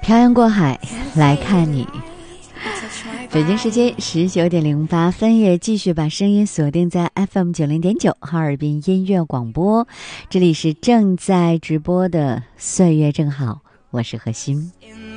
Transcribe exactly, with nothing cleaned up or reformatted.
漂洋过海来看你。北京时间十九点零八分，也继续把声音锁定在 F M 九零点九哈尔滨音乐广播，这里是正在直播的岁月正好，我是何欣。